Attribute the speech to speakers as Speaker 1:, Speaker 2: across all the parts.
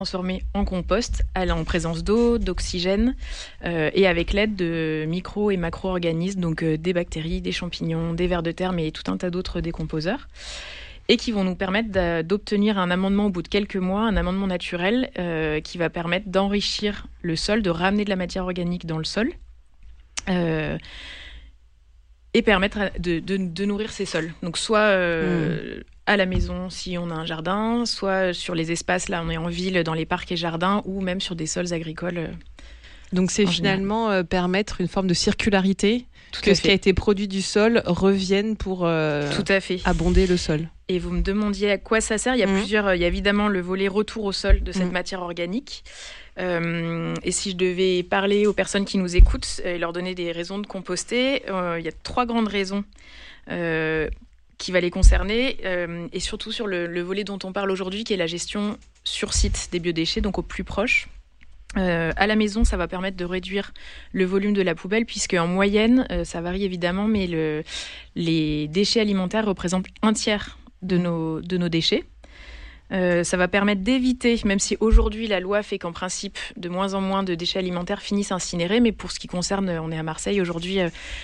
Speaker 1: transformée en compost, en présence d'eau, d'oxygène et avec l'aide de micro et macro-organismes, donc des bactéries, des champignons, des vers de terre, mais tout un tas d'autres décomposeurs, et qui vont nous permettre d'obtenir un amendement au bout de quelques mois, un amendement naturel qui va permettre d'enrichir le sol, de ramener de la matière organique dans le sol et permettre de nourrir ces sols. Donc soit à la maison si on a un jardin, soit sur les espaces, là on est en ville, dans les parcs et jardins, ou même sur des sols agricoles.
Speaker 2: Donc c'est finalement permettre une forme de circularité, que ce qui a été produit du sol revienne pour
Speaker 1: Tout à fait.
Speaker 2: abonder le sol.
Speaker 1: Et vous me demandiez à quoi ça sert. Il y a évidemment le volet retour au sol de cette matière organique. Et si je devais parler aux personnes qui nous écoutent et leur donner des raisons de composter, il y a 3 grandes raisons qui va les concerner, et surtout sur le volet dont on parle aujourd'hui, qui est la gestion sur site des biodéchets, donc au plus proche. À la maison, ça va permettre de réduire le volume de la poubelle, puisque en moyenne, ça varie évidemment, mais les déchets alimentaires représentent 1/3 de nos déchets. Ça va permettre d'éviter, même si aujourd'hui la loi fait qu'en principe de moins en moins de déchets alimentaires finissent incinérés, mais pour ce qui concerne, on est à Marseille aujourd'hui,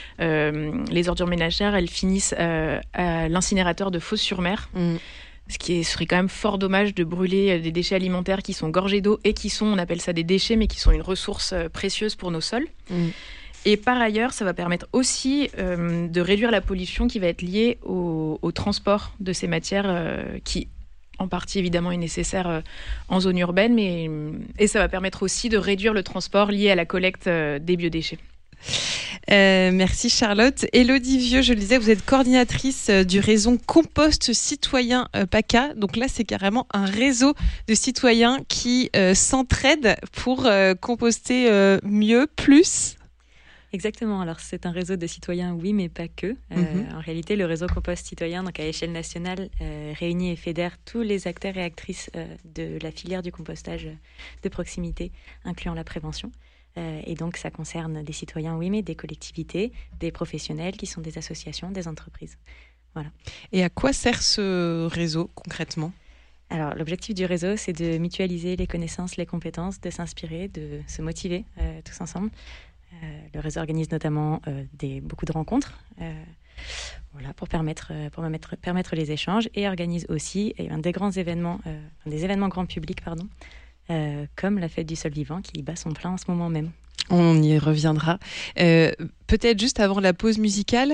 Speaker 1: les ordures ménagères, elles finissent à l'incinérateur de Fos-sur-Mer. Ce qui serait quand même fort dommage de brûler des déchets alimentaires qui sont gorgés d'eau et qui sont, on appelle ça des déchets, mais qui sont une ressource précieuse pour nos sols. Et par ailleurs, ça va permettre aussi de réduire la pollution qui va être liée au transport de ces matières qui, en partie évidemment, est nécessaire en zone urbaine, et ça va permettre aussi de réduire le transport lié à la collecte des biodéchets.
Speaker 2: Merci Charlotte. Élodie Vieux, je le disais, vous êtes coordinatrice du réseau Compost Citoyen PACA. Donc là, c'est carrément un réseau de citoyens qui s'entraident pour composter mieux, plus.
Speaker 3: Exactement. Alors, c'est un réseau de citoyens, oui, mais pas que. En réalité, le réseau Compost Citoyen, donc à échelle nationale, réunit et fédère tous les acteurs et actrices de la filière du compostage de proximité, incluant la prévention. Et donc, ça concerne des citoyens, oui, mais des collectivités, des professionnels qui sont des associations, des entreprises. Voilà.
Speaker 2: Et à quoi sert ce réseau concrètement ?
Speaker 3: Alors, l'objectif du réseau, c'est de mutualiser les connaissances, les compétences, de s'inspirer, de se motiver tous ensemble. Le réseau organise notamment beaucoup de rencontres pour permettre les échanges, et organise aussi des grands événements, des événements grand public, comme la fête du sol vivant qui bat son plein en ce moment même.
Speaker 2: On y reviendra. Peut-être juste avant la pause musicale,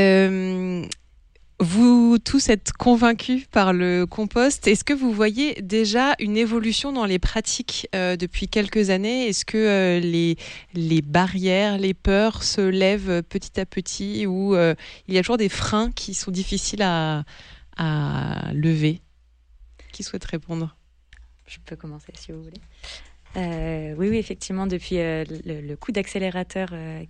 Speaker 2: vous tous êtes convaincus par le compost. Est-ce que vous voyez déjà une évolution dans les pratiques depuis quelques années ? Est-ce que les barrières, les peurs se lèvent petit à petit, ou il y a toujours des freins qui sont difficiles à lever ? Qui souhaite répondre ?
Speaker 3: Je peux commencer si vous voulez. Oui, effectivement, depuis le coup d'accélérateur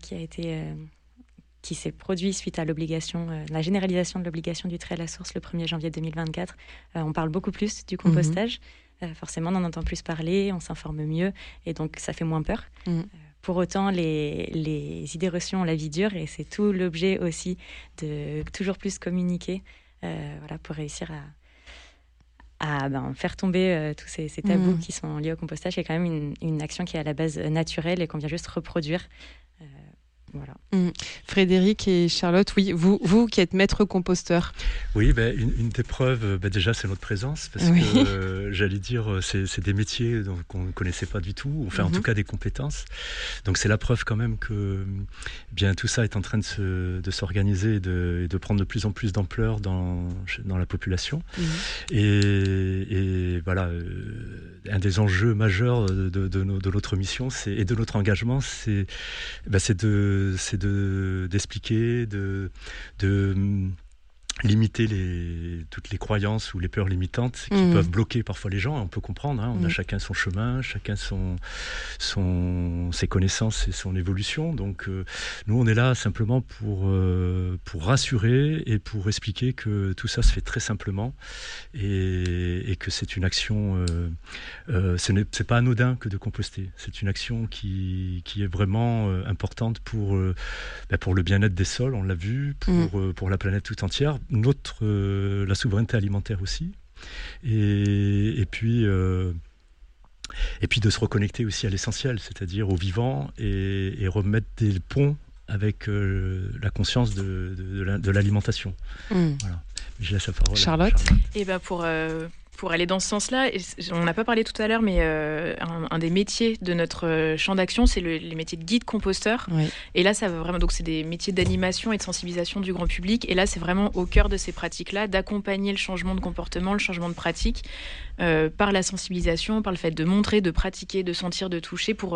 Speaker 3: qui s'est produit suite à la généralisation de l'obligation du tri à la source le 1er janvier 2024, on parle beaucoup plus du compostage. Forcément, on en entend plus parler, on s'informe mieux, et donc ça fait moins peur. Pour autant, les idées reçues ont la vie dure, et c'est tout l'objet aussi de toujours plus communiquer pour réussir à faire tomber tous ces tabous qui sont liés au compostage. C'est quand même une action qui est à la base naturelle et qu'on vient juste reproduire. Voilà.
Speaker 2: Frédéric et Charlotte, oui, vous qui êtes maître composteur.
Speaker 4: Oui, une des preuves, déjà, c'est notre présence, parce que j'allais dire, c'est des métiers qu'on ne connaissait pas du tout, enfin en tout cas des compétences. Donc c'est la preuve quand même que tout ça est en train de s'organiser et de prendre de plus en plus d'ampleur dans la population. Et voilà, un des enjeux majeurs de notre mission et de notre engagement, c'est d'expliquer, de limiter toutes les croyances ou les peurs limitantes qui peuvent bloquer parfois les gens. On peut comprendre, on a chacun son chemin, chacun ses connaissances et son évolution. Donc nous, on est là simplement pour rassurer et pour expliquer que tout ça se fait très simplement, et que c'est une action, c'est pas anodin que de composter. C'est une action qui est vraiment importante pour le bien-être des sols, on l'a vu, pour la planète tout entière, la souveraineté alimentaire aussi, et puis Et puis de se reconnecter aussi à l'essentiel, c'est-à-dire au vivant, et remettre des ponts avec la conscience de l'alimentation. Voilà. Je laisse la parole.
Speaker 2: Charlotte.
Speaker 1: Et pour aller dans ce sens-là, on n'a pas parlé tout à l'heure, mais un des métiers de notre champ d'action, c'est les métiers de guide-composteur. Oui. Et là, ça va vraiment, donc c'est des métiers d'animation et de sensibilisation du grand public. Et là, c'est vraiment au cœur de ces pratiques-là, d'accompagner le changement de comportement, le changement de pratique, par la sensibilisation, par le fait de montrer, de pratiquer, de sentir, de toucher, pour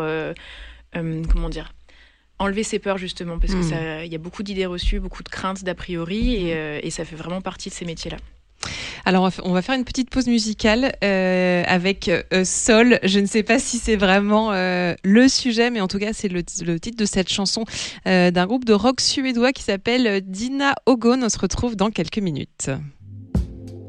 Speaker 1: enlever ses peurs, justement, parce que il y a beaucoup d'idées reçues, beaucoup de craintes, d'a priori, et ça fait vraiment partie de ces métiers-là.
Speaker 2: Alors, on va faire une petite pause musicale avec Sol. Je ne sais pas si c'est vraiment le sujet, mais en tout cas, c'est le titre de cette chanson d'un groupe de rock suédois qui s'appelle Dina Ogon. On se retrouve dans quelques minutes.